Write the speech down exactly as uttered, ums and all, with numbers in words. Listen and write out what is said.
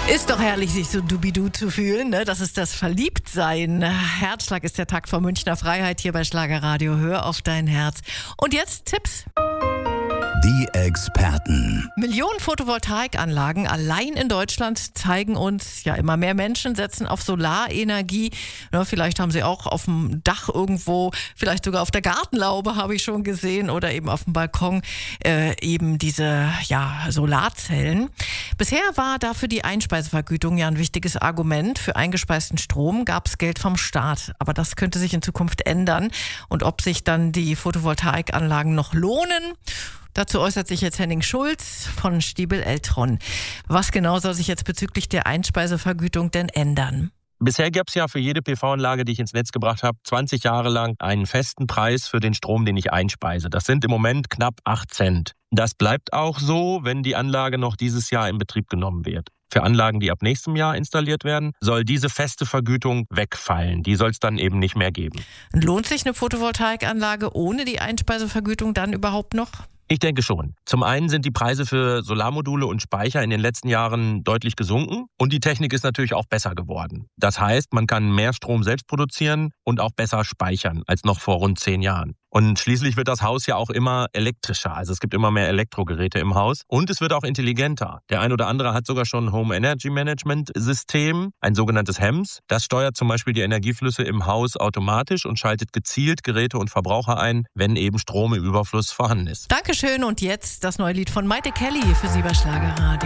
Ist doch herrlich, sich so dubidu zu fühlen, ne? Das ist das Verliebtsein. Herzschlag ist der Takt vor Münchner Freiheit hier bei Schlagerradio. Hör auf dein Herz. Und jetzt Tipps. Die Experten. Millionen Photovoltaikanlagen allein in Deutschland zeigen uns, ja, immer mehr Menschen setzen auf Solarenergie. Ja, vielleicht haben sie auch auf dem Dach irgendwo, vielleicht sogar auf der Gartenlaube, habe ich schon gesehen, oder eben auf dem Balkon äh, eben diese ja, Solarzellen. Bisher war dafür die Einspeisevergütung ja ein wichtiges Argument. Für eingespeisten Strom gab es Geld vom Staat. Aber das könnte sich in Zukunft ändern. Und ob sich dann die Photovoltaikanlagen noch lohnen? Dazu äußert sich jetzt Henning Schulz von Stiebel Eltron. Was genau soll sich jetzt bezüglich der Einspeisevergütung denn ändern? Bisher gab es ja für jede P V-Anlage, die ich ins Netz gebracht habe, zwanzig Jahre lang einen festen Preis für den Strom, den ich einspeise. Das sind im Moment knapp acht Cent. Das bleibt auch so, wenn die Anlage noch dieses Jahr in Betrieb genommen wird. Für Anlagen, die ab nächstem Jahr installiert werden, soll diese feste Vergütung wegfallen. Die soll es dann eben nicht mehr geben. Lohnt sich eine Photovoltaikanlage ohne die Einspeisevergütung dann überhaupt noch? Ich denke schon. Zum einen sind die Preise für Solarmodule und Speicher in den letzten Jahren deutlich gesunken und die Technik ist natürlich auch besser geworden. Das heißt, man kann mehr Strom selbst produzieren und auch besser speichern als noch vor rund zehn Jahren. Und schließlich wird das Haus ja auch immer elektrischer. Also es gibt immer mehr Elektrogeräte im Haus und es wird auch intelligenter. Der ein oder andere hat sogar schon ein Home Energy Management System, ein sogenanntes H E M S. Das steuert zum Beispiel die Energieflüsse im Haus automatisch und schaltet gezielt Geräte und Verbraucher ein, wenn eben Strom im Überfluss vorhanden ist. Dankeschön und jetzt das neue Lied von Maite Kelly für Sie bei Schlagerradio.